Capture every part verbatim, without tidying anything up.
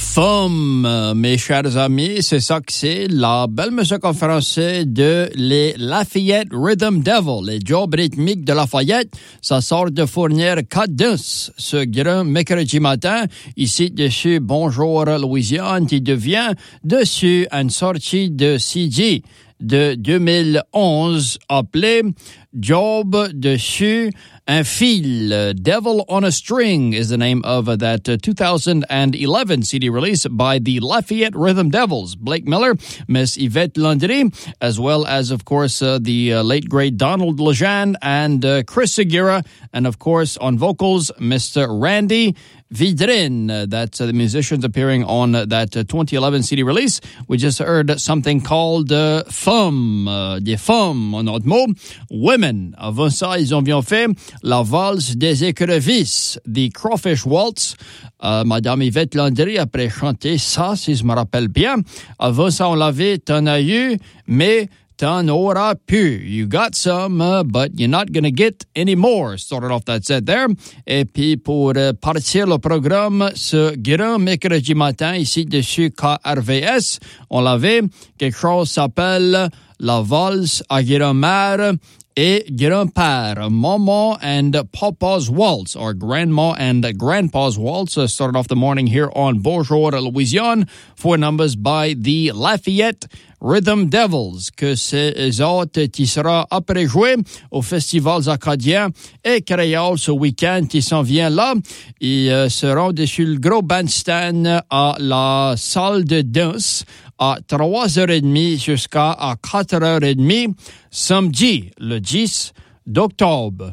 Femme, mes chers amis, c'est ça que c'est, la belle musique en français de les Lafayette Rhythm Devil, les jobs rythmiques de Lafayette. Ça sort de fournir quatre danses ce grand mercredi matin. Ici, dessus, Bonjour Louisiane, qui devient dessus une sortie de C D de deux mille onze appelé Job dessus un fil. Devil on a String is the name of uh, that uh, two thousand eleven C D release by the Lafayette Rhythm Devils. Blake Miller, Miss Yvette Landry, as well as, of course, uh, the uh, late great Donald Lejean and uh, Chris Segura, and, of course, on vocals, Mister Randy Vidrin. Uh, that's uh, the musicians appearing on uh, that uh, twenty eleven C D release. We just heard something called uh, Femmes, uh, des femmes en autre mot, women. Avant ça, ils ont bien fait la valse des écrevisses, the Crawfish Waltz. Euh, Madame Yvette Landry après chanter ça, si je me rappelle bien. Avant ça, on l'avait, t'en as eu, mais t'en auras pu. You got some, uh, but you're not going to get any more. Started off that set there. Et puis, pour uh, partir le programme, ce grand mercredi matin, ici, dessus K R V S, on l'avait. Quelque chose s'appelle la valse à grand-mère et grand-père. Maman and Papa's Waltz, or Grandma and Grandpa's Waltz. Uh, started off the morning here on Bonjour Louisiane. Four numbers by the Lafayette Rhythm Devils, que c'est eux autres qui sera après joué au Festival Acadien et Créole ce week-end qui s'en vient là. Ils euh, seront dessus le gros bandstand à la salle de danse à trois heures trente jusqu'à à quatre heures trente samedi, le dix d'octobre.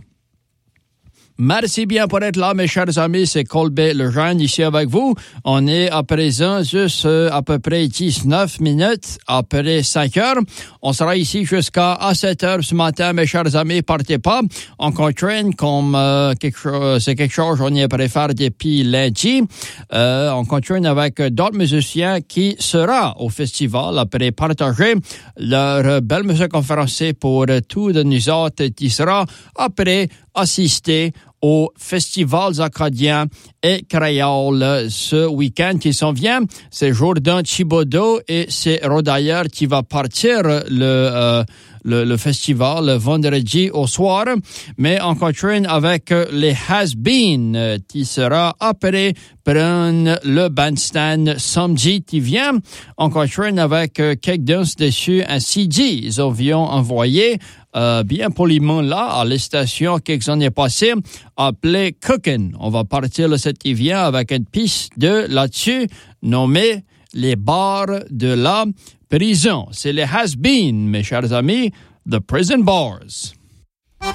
Merci bien pour être là, mes chers amis. C'est Colbert Lejeune ici avec vous. On est à présent juste euh, à peu près dix-neuf minutes après cinq heures. On sera ici jusqu'à à sept heures ce matin, mes chers amis. Partez pas. On continue comme euh, quelque chose, c'est quelque chose qu'on y a préféré depuis lundi. Euh, on continue avec d'autres musiciens qui sera au festival après partager leur belle musique en français pour tous de nous autres qui sera après assister aux festivals acadiens et créoles ce week-end qui s'en vient. C'est Jourdan Thibodeau et c'est Rodailleur qui va partir le, euh, le, le festival le vendredi au soir. Mais on continue avec les Has-Been qui sera après prendre le bandstand samedi qui vient. On continue avec quelques danses dessus un C D. Ils ont envoyé Euh, bien poliment là, à la station quelques années passées, appelée Cookin'. On va partir le sept qui vient avec une piste de là-dessus nommée Les bars de la prison. C'est les Has-Been, mes chers amis, The Prison Bars.